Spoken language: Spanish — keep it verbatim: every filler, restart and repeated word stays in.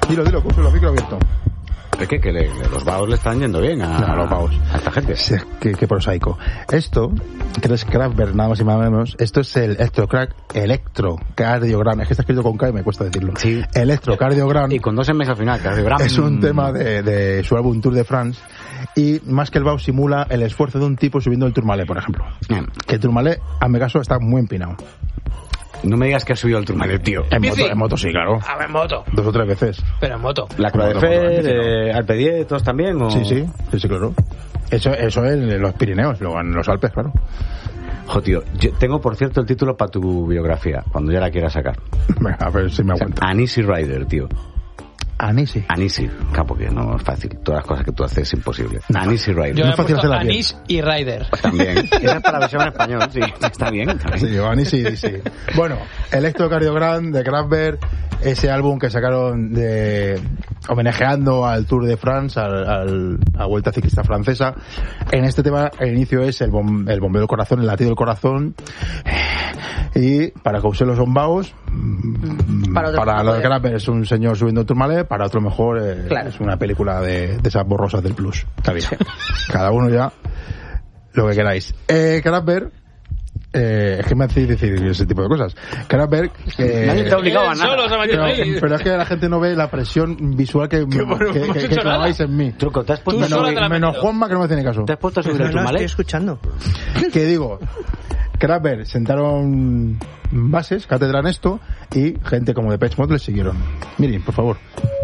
Dilo, dilo, con el micro abierto. Es que, que le, los vagos le están yendo bien a, No, a los vagos, a esta gente. Sí, qué, qué prosaico. Esto, que es Kraftwerk, nada más y nada menos, esto es el electrocrack, electrocardiogram. Es que está escrito con K y me cuesta decirlo. Sí. Electrocardiogram. Y con dos M al final, cardiogram. Es un tema de, de su álbum Tour de France. Y más que el vago simula el esfuerzo de un tipo subiendo el Tourmalet, por ejemplo. Bien. Que el Tourmalet, hazme caso, está muy empinado. No me digas que has subido el Tourmalet, tío. En Bici. moto, en moto sí, claro. A ver, en moto. Dos o tres veces. Pero en moto. ¿La Croix de Moto, moto, Fer, bici, no. eh, Alpe d'Huez, todos también? ¿o? Sí, sí, sí, sí, claro. Eso, eso es en los Pirineos, luego en los Alpes, claro. Jo, tío, yo tengo, por cierto, el título para tu biografía, cuando ya la quieras sacar. Venga, a ver si me O sea, aguanta. An Easy Rider, tío. Anisi. An Easy. Capo, que no es fácil. Todas las cosas que tú haces es imposible. An Easy Rider. Yo No le es he fácil puesto hacerla bien. Anís y Ryder. También. Esa es para la versión en español, sí. Está bien. Está bien. Sí, Anisi, sí. Bueno, Electrocardiogram de Kraftwerk, ese álbum que sacaron de homenajeando al Tour de France, al, al, a la Vuelta Ciclista Francesa. En este tema, el inicio es el, bom, el bombeo del corazón, el latido del corazón. Y para Couselo son vagos, Para, otro para tipo los de- Kraftwerk es un señor subiendo el Tourmalet, para otro mejor eh, Claro. es una película de, de esas borrosas del plus. Está bien. Cada uno ya lo que queráis. Eh, Kraftwerk, eh, es que me hacéis decir ese tipo de cosas. Kraftwerk, eh, Nadie te ha obligado a Él nada. solo se ha metido pero, ahí. pero es que la gente no ve la presión visual que, que, bueno, que, no has que hecho nada. claváis en mí. Truco, ¿te has puesto, Tú a sola subir, te la has Menos metido. Juanma, que no me hace ni caso. ¿te has puesto a subir el No, no, estoy Tourmalet? escuchando. Que digo, Kraftwerk sentaron bases, cátedra en esto, y gente como de Depeche Mode les siguieron. Miren, por favor.